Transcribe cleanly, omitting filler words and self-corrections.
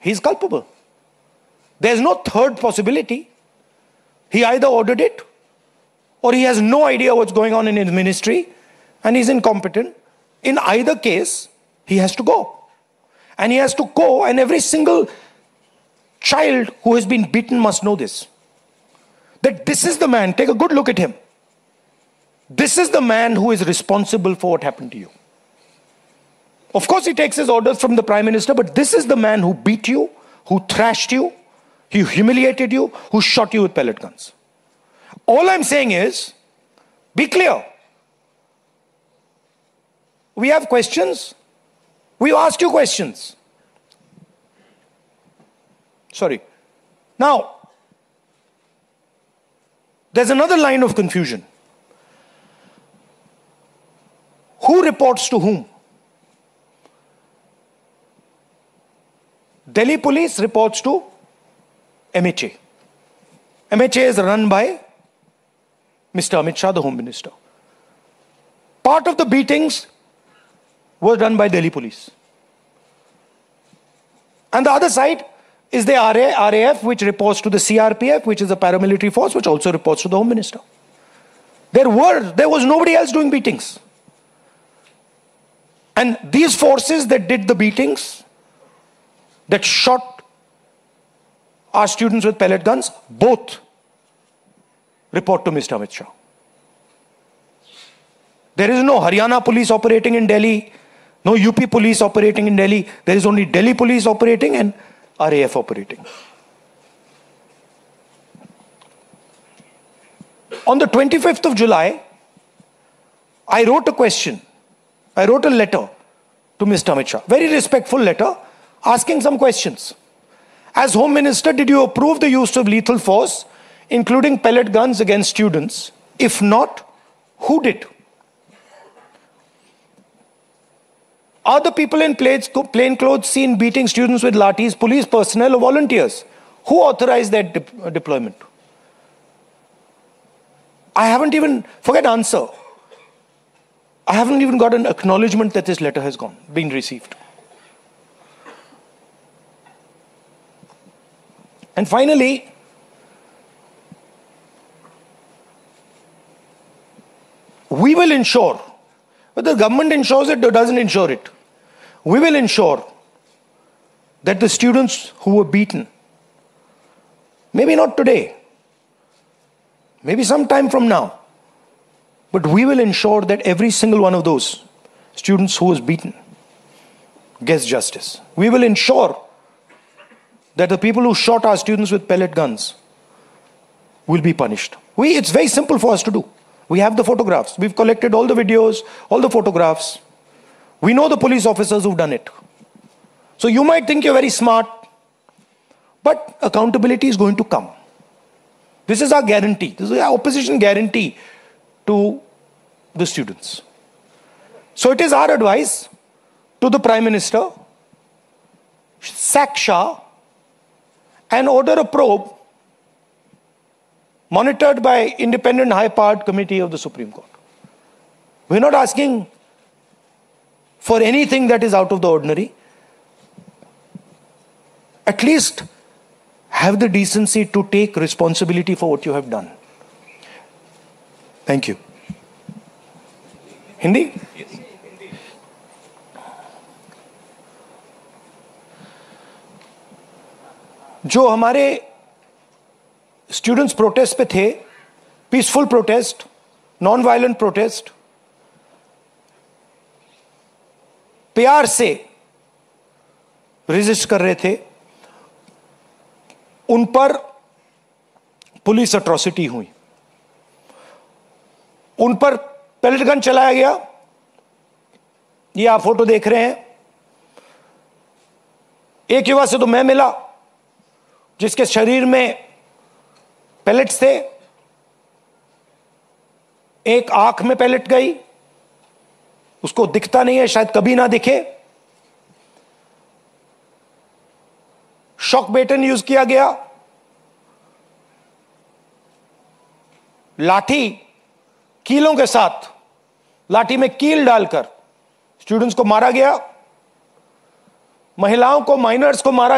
he's culpable. There's no third possibility. He either ordered it, or he has no idea what's going on in his ministry, and he's incompetent. In either case, he has to go. And he has to go, and every single child who has been beaten must know this. That this is the man, take a good look at him. This is the man who is responsible for what happened to you. Of course, he takes his orders from the Prime Minister, but this is the man who beat you, who thrashed you, who humiliated you, who shot you with pellet guns. All I'm saying is, be clear. We have questions. We ask you questions. Sorry. Now, there's another line of confusion. Who reports to whom? Delhi police reports to MHA. MHA is run by Mr. Amit Shah, the Home Minister. Part of the beatings was done by Delhi police. And the other side is the RAF, which reports to the CRPF, which is a paramilitary force, which also reports to the Home Minister. There was nobody else doing beatings. And these forces that did the beatings, that shot our students with pellet guns, both report to Mr. Amit Shah. There is no Haryana police operating in Delhi, no UP police operating in Delhi. There is only Delhi police operating and RAF operating. On the 25th of July, I wrote a question. I wrote a letter to Mr. Amit Shah, very respectful letter, asking some questions. As Home Minister, did you approve the use of lethal force, including pellet guns against students? If not, who did? Are the people in plain clothes seen beating students with lathis, police personnel or volunteers? Who authorized that deployment? I haven't even, forget answer. I haven't even got an acknowledgement that this letter has been received. And finally, we will ensure, whether the government ensures it or doesn't ensure it, we will ensure that the students who were beaten, maybe not today, maybe some time from now, but we will ensure that every single one of those students who was beaten gets justice. We will ensure that the people who shot our students with pellet guns will be punished. It's very simple for us to do. We have the photographs. We've collected all the videos, all the photographs. We know the police officers who've done it. So you might think you're very smart, but accountability is going to come. This is our guarantee. This is our opposition guarantee to the students. So it is our advice to the Prime Minister, sack Shah and order a probe monitored by independent high-powered committee of the Supreme Court. We're not asking for anything that is out of the ordinary. At least have the decency to take responsibility for what you have done. Thank you. Hindi? Yes. जो हमारे students protest पे थे, peaceful protest, non violent protest, प्यार से resist कर रहे थे, उन पर पुलिस अट्रॉसिटी हुई, उन पर पेलेट गन चलाया गया। ये आप फोटो देख रहे हैं। एक युवा से तो मैं मिला जिसके शरीर में पेलेट्स थे, एक आंख में पेलेट गई, उसको दिखता नहीं है, शायद कभी ना दिखे। शॉक बेटन यूज किया गया, लाठी कीलों के साथ, लाठी में कील डालकर स्टूडेंट्स को मारा गया, महिलाओं को, माइनर्स को मारा